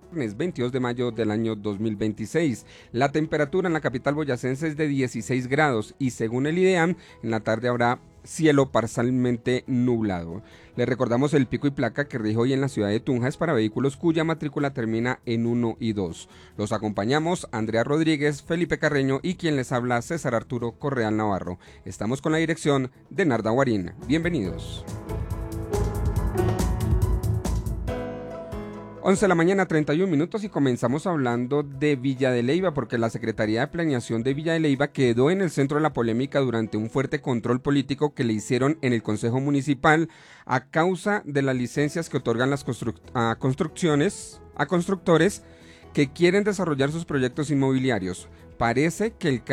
22 de mayo del año 2026. La temperatura en la capital boyacense es de 16 grados y según el IDEAM, en la tarde habrá cielo parcialmente nublado. Le recordamos el pico y placa que rige hoy en la ciudad de Tunja es para vehículos cuya matrícula termina en 1 y 2. Los acompañamos Andrea Rodríguez, Felipe Carreño y quien les habla César Arturo Correal Navarro. Estamos con la dirección de Narda Guarín. Bienvenidos. 11 de la mañana, 31 minutos y comenzamos hablando de Villa de Leyva porque la Secretaría de Planeación de Villa de Leyva quedó en el centro de la polémica durante un fuerte control político que le hicieron en el Consejo Municipal a causa de las licencias que otorgan las constructores que quieren desarrollar sus proyectos inmobiliarios. Parece que el